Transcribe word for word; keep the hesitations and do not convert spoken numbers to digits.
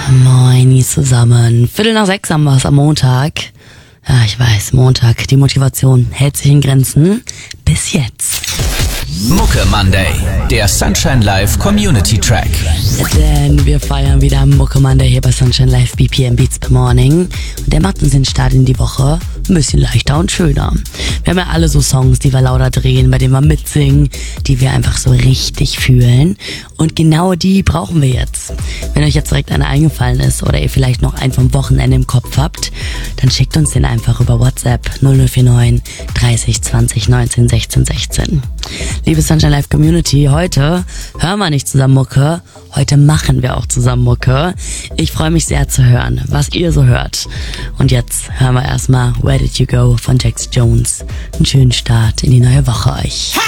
Moin zusammen. Viertel nach sechs haben wir es am Montag. Ja, ich weiß, Montag. Die Motivation hält sich in Grenzen. Bis jetzt. Mucke Monday, der Sunshine Live Community Track. Denn wir feiern wieder Mucke Monday hier bei Sunshine Live B P M Beats per Morning. Und der macht uns den Start in die Woche ein bisschen leichter und schöner. Wir haben ja alle so Songs, die wir lauter drehen, bei denen wir mitsingen, die wir einfach so richtig fühlen. Und genau die brauchen wir jetzt. Wenn euch jetzt direkt einer eingefallen ist oder ihr vielleicht noch einen vom Wochenende im Kopf habt, dann schickt uns den einfach über WhatsApp null null vier neun dreißig zwanzig neunzehn sechzehn sechzehn. Liebe Sunshine Live Community, heute hören wir nicht zusammen Mucke, heute machen wir auch zusammen Mucke. Ich freue mich sehr zu hören, was ihr so hört. Und jetzt hören wir erstmal Where Did You Go von Jax Jones. Einen schönen Start in die neue Woche euch.